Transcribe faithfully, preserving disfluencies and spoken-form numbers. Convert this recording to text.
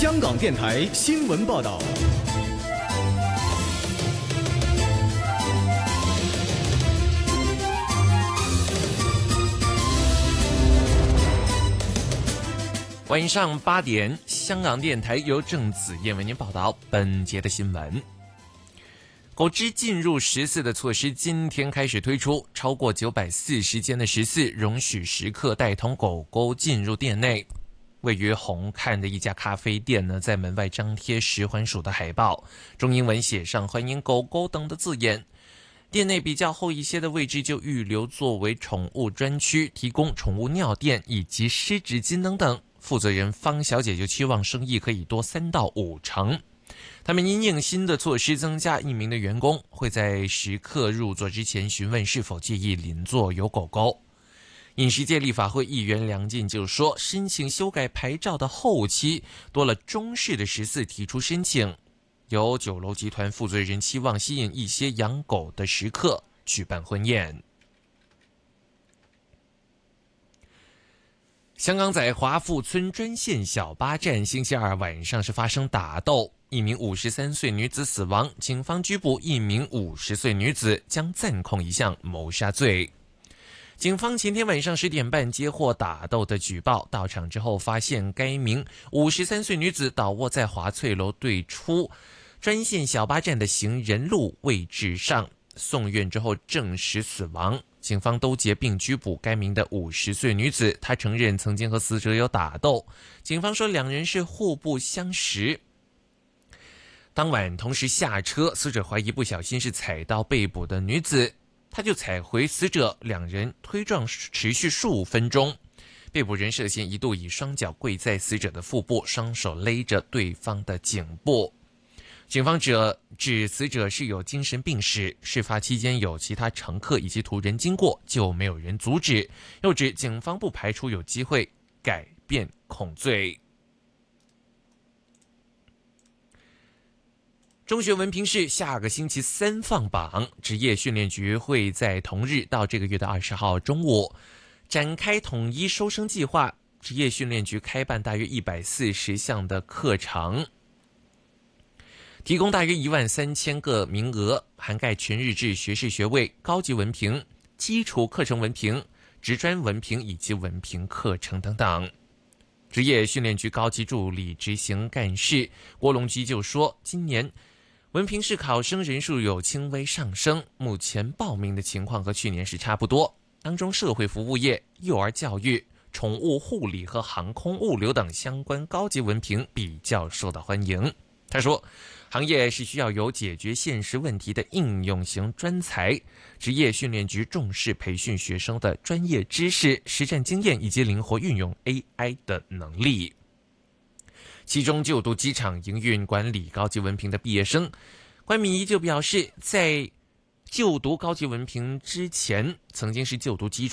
香港电台新闻报道。 晚上八点，香港电台由郑子燕为您报道本节的新闻。狗只进入食肆的措施今天开始推出，超过九百四十间的食肆容许食客带同狗狗进入店内。位于红磡的一家咖啡店呢，在门外张贴食环署的海报，中英文写上欢迎狗狗等的字眼。店内比较后一些的位置就预留作为宠物专区，提供宠物尿垫以及湿纸巾等等。负责人方小姐就期望生意可以多三到五成。他们因应新的措施，增加一名的员工会在食客入座之前询问是否介意邻座有狗狗。饮食界立法会议员梁进就说，申请修改牌照的后期多了中式的食肆提出申请，有酒楼集团负责人期望吸引一些养狗的食客举办婚宴。香港在华富村专线小巴站星期二晚上是发生打斗，一名五十三岁女子死亡，警方拘捕一名五十岁女子，将暂控一项谋杀罪。警方前天晚上十点半接获打斗的举报，到场之后发现该名五十三岁女子倒卧在华翠楼对出专线小巴站的行人路位置上，送院之后证实死亡。警方都结并拘捕该名的五十岁女子，她承认曾经和死者有打斗。警方说两人是互不相识。当晚同时下车，死者怀疑不小心是踩到被捕的女子，他就踩回死者，两人推撞持续数分钟。被捕人涉嫌一度以双脚跪在死者的腹部，双手勒着对方的颈部。警方指指死者是有精神病史，事发期间有其他乘客以及途人经过，就没有人阻止。又指警方不排除有机会改变控罪。中学文凭试下个星期三放榜，职业训练局会在同日到这个月的二十号中午展开统一收生计划。职业训练局开办大约一百四十项的课程，提供大约一万三千个名额，涵盖全日制学士学位、高级文凭、基础课程文凭、职专文凭以及文凭课程等等。职业训练局高级助理执行干事郭龙基就说，今年文凭试考生人数有轻微上升，目前报名的情况和去年是差不多。当中社会服务业、幼儿教育、宠物护理和航空物流等相关高级文凭比较受到欢迎。他说，行业是需要有解决现实问题的应用型专才，职业训练局重视培训学生的专业知识、实战经验以及灵活运用 A I 的能力。其中就读机场营运管理高级文凭的毕业生关敏仪就表示，在就读高级文凭之前曾经是就读基础